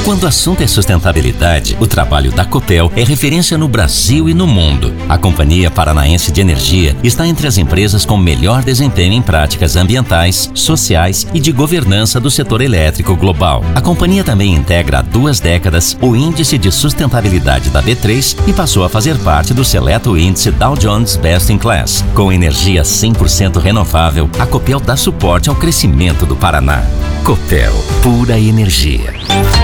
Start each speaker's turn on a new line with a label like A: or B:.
A: Quando o assunto é sustentabilidade, o trabalho da Copel é referência no Brasil e no mundo. A Companhia Paranaense de Energia está entre as empresas com melhor desempenho em práticas ambientais, sociais e de governança do setor elétrico global. A companhia também integra há 2 décadas o Índice de Sustentabilidade da B3 e passou a fazer parte do seleto índice Dow Jones Best in Class. Com energia 100% renovável, a Copel dá suporte ao crescimento do Paraná. Copel, pura energia.